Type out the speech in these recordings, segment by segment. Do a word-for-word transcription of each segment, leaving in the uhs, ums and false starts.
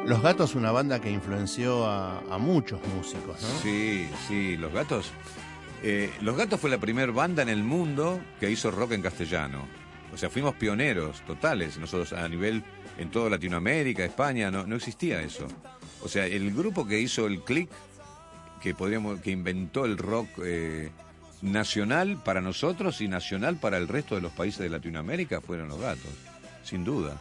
Los Gatos, una banda que influenció a, a muchos músicos, ¿no? Sí, sí, Los Gatos. Eh, Los Gatos fue la primera banda en el mundo que hizo rock en castellano. O sea, fuimos pioneros totales. Nosotros a nivel, en toda Latinoamérica, España, no, no existía eso. O sea, el grupo que hizo el click, que podríamos, que inventó el rock eh, nacional para nosotros y nacional para el resto de los países de Latinoamérica, fueron Los Gatos, sin duda.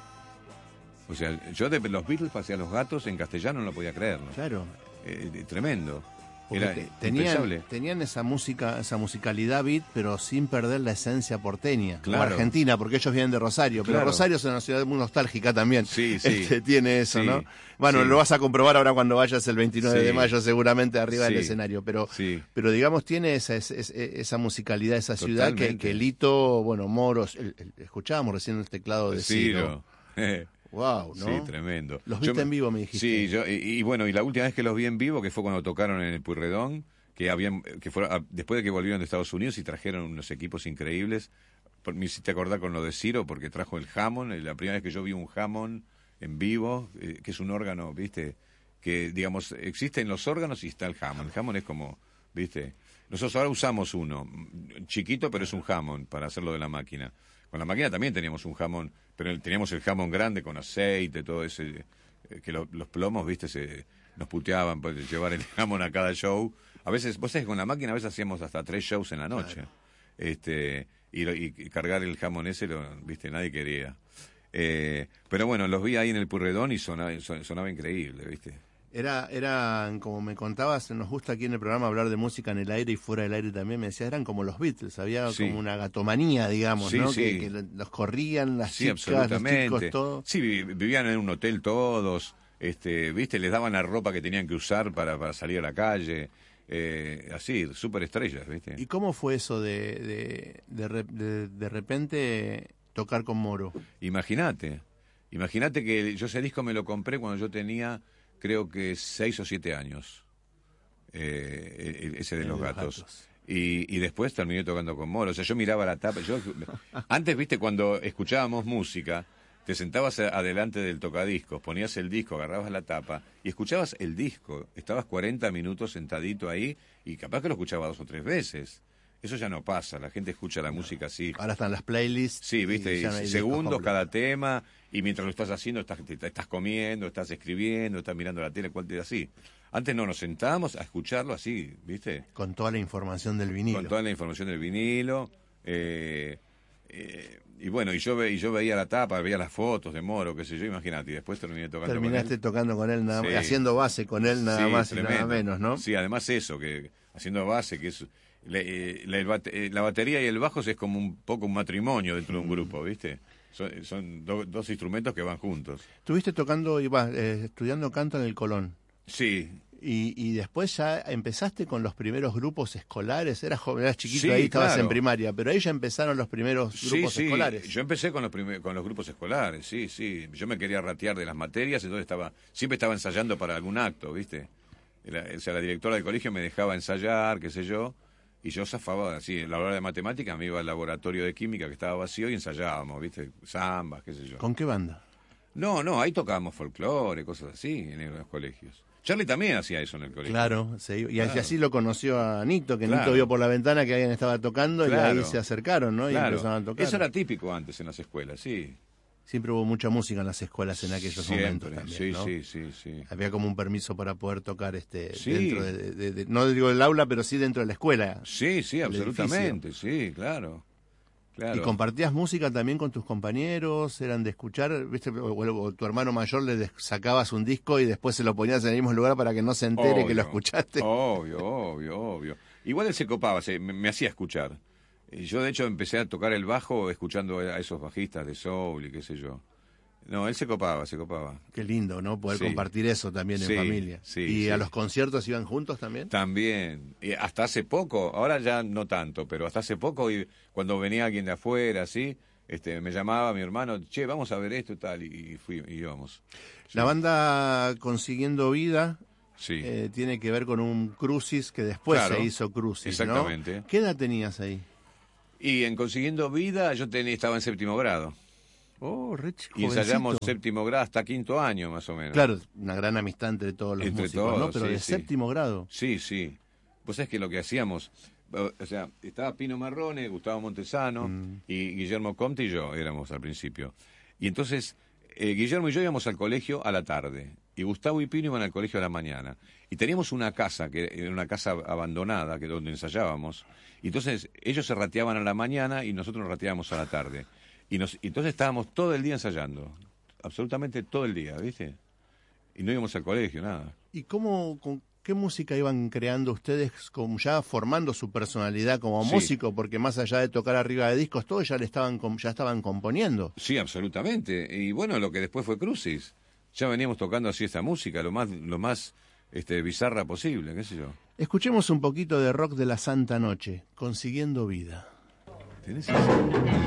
O sea, yo de los Beatles pasé a Los Gatos en castellano, no lo podía creer, ¿no? Claro. Eh, tremendo. Porque Era te- tenían, impensable. tenían esa música, esa musicalidad beat, pero sin perder la esencia porteña. Claro. O argentina, porque ellos vienen de Rosario. Pero Claro. Rosario es una ciudad muy nostálgica también. Sí, sí. Este, tiene eso, Sí, ¿no? Bueno, sí. lo vas a comprobar ahora cuando vayas el veintinueve Sí. de mayo, seguramente arriba del Sí. escenario. Pero, Sí. pero digamos, tiene esa, esa, esa musicalidad, esa ciudad que, Totalmente. que Lito, bueno, Moros, el- el- escuchábamos recién el teclado de Ciro. Ciro. Wow, ¿no? Sí, tremendo. Los Yo viste me- en vivo, me dijiste. Sí, yo, y, y bueno, y la última vez que los vi en vivo, que fue cuando tocaron en el Puyredón, que habían, que fueron, a- después de que volvieron de Estados Unidos y trajeron unos equipos increíbles. Por, me hiciste acordar con lo de Ciro, porque trajo el Hammond, eh, la primera vez que yo vi un Hammond en vivo, eh, que es un órgano, viste, que digamos, existen los órganos y está el Hammond. El Hammond es como, viste, nosotros ahora usamos uno, mm, chiquito, pero es un Hammond para hacerlo de la máquina. Con la máquina también teníamos un Hammond, pero el- teníamos el Hammond grande con aceite, todo ese, eh, que lo- los plomos, viste, se, nos puteaban por llevar el Hammond a cada show. A veces, vos sabés que con la máquina a veces hacíamos hasta tres shows en la noche. Claro. Este, y, lo- y cargar el Hammond ese, lo, viste, nadie quería. Eh, pero bueno, los vi ahí en el Purredón y sonaba, son- sonaba increíble, viste. Era, eran, como me contabas, nos gusta aquí en el programa hablar de música en el aire y fuera del aire también, me decías, eran como los Beatles, había Sí. como una gatomanía, digamos, Sí, ¿no? sí. Que, que los corrían, las Sí, chicas, los absolutamente. chicos, todo. Sí, vi- vivían en un hotel todos, este, viste, les daban la ropa que tenían que usar para, para salir a la calle, eh, así, súper estrellas, viste. ¿Y cómo fue eso de, de, de, re- de, de repente tocar con Moro? Imagínate, imagínate que yo ese disco me lo compré cuando yo tenía, creo que seis o siete años, eh, el- ese de El los de los gatos. Gatos. Y, y después terminé tocando con Moro. O sea, yo miraba la tapa. Yo, antes, viste, cuando escuchábamos música, te sentabas a- adelante del tocadiscos, ponías el disco, agarrabas la tapa y escuchabas el disco. Estabas cuarenta minutos sentadito ahí y capaz que lo escuchabas dos o tres veces. Eso ya no pasa. La gente escucha la música así. Ahora están las playlists. Sí, viste, y ya no hay segundos discos cada completos. tema, y mientras lo estás haciendo, estás, te- te estás comiendo, estás escribiendo, estás mirando la tele, cual- así. Antes no, nos sentábamos a escucharlo así, viste, Con toda la información del vinilo. con toda la información del vinilo, eh, eh, y bueno, y yo, ve, y yo veía la tapa, veía las fotos de Moro, qué sé yo, imagínate, y después terminé tocando Terminaste con él. tocando con él, nada más, Sí. haciendo base con él nada Sí, más y tremendo. nada menos, ¿no? Sí, además eso, que haciendo base, que es... le- eh, la, el bate- eh, la batería y el bajo es como un poco un matrimonio dentro de un grupo, ¿viste? Son, son do- dos instrumentos que van juntos. Estuviste tocando, ibas eh, estudiando canto en el Colón. Sí, Y, y después ya empezaste con los primeros grupos escolares. Eras joven, eras chiquito Sí, ahí, estabas claro. en primaria, pero ahí ya empezaron los primeros sí, grupos sí. escolares. Yo empecé con los, primer- con los grupos escolares, sí, sí. Yo me quería ratear de las materias, entonces estaba siempre estaba ensayando para algún acto, ¿viste? La- o sea, la directora del colegio me dejaba ensayar, qué sé yo, y yo zafaba así. A la hora de matemáticas me iba al laboratorio de química que estaba vacío y ensayábamos, ¿viste? Zambas, qué sé yo. ¿Con qué banda? No, no, ahí tocábamos folclore, cosas así en los colegios. Charlie también hacía eso en el colegio. Claro, se iba- y Claro. así lo conoció a Nito, que Claro. Nito vio por la ventana que alguien estaba tocando y Claro. ahí se acercaron, ¿no? Y Claro. empezaron a tocar. Eso era típico antes en las escuelas, sí. Siempre hubo mucha música en las escuelas en aquellos momentos Siempre, también, sí, ¿no? sí, sí, sí. Había como un permiso para poder tocar este Sí. dentro de, de- de- no digo del aula, pero sí dentro de la escuela. Sí, sí, el absolutamente, sí, claro. Claro. ¿Y compartías música también con tus compañeros? ¿Eran de escuchar? ¿Viste? O, o- o tu hermano mayor le des- sacabas un disco y después se lo ponías en el mismo lugar para que no se entere que lo Obvio, escuchaste. Obvio, obvio, obvio. Igual él se copaba, se, me, me hacía escuchar. Y yo, de hecho, empecé a tocar el bajo escuchando a esos bajistas de soul y qué sé yo. No, él se copaba, se copaba. Qué lindo, ¿no? Poder Sí. compartir eso también en Sí, familia. sí, ¿Y sí. a los conciertos iban juntos también? También, y hasta hace poco, ahora ya no tanto, pero hasta hace poco, y cuando venía alguien de afuera, así, este, me llamaba mi hermano, che, vamos a ver esto y tal, y, y fui, y íbamos. Sí. La banda Consiguiendo Vida Sí. eh, tiene que ver con un Crucis que después Claro, se hizo Crucis, exactamente. ¿no? ¿Qué edad tenías ahí? Y en Consiguiendo Vida yo tenía, estaba en séptimo grado. Oh, re Y ensayamos séptimo grado hasta quinto año, más o menos. Claro, una gran amistad entre todos los entre músicos, todos, ¿no? Pero sí, de sí. séptimo grado. Sí, sí. Pues es que lo que hacíamos, o sea, estaba Pino Marrone, Gustavo Montesano, mm. y Guillermo Comte y yo éramos al principio. Y entonces, eh, Guillermo y yo íbamos al colegio a la tarde, y Gustavo y Pino iban al colegio a la mañana. Y teníamos una casa, que era una casa abandonada, que donde ensayábamos. Y entonces, ellos se rateaban a la mañana y nosotros nos rateábamos a la tarde. Y, nos, y entonces estábamos todo el día ensayando, absolutamente todo el día, ¿viste? Y no íbamos al colegio, nada. ¿Y cómo, con qué música iban creando ustedes, como ya formando su personalidad como sí. músico? Porque más allá de tocar arriba de discos, todos ya le estaban ya estaban componiendo. Sí, absolutamente. Y bueno, lo que después fue Crucis. Ya veníamos tocando así esta música, lo más, lo más este, bizarra posible, qué sé yo. Escuchemos un poquito de rock de la Santa Noche, Consiguiendo Vida. ¿Tenés eso?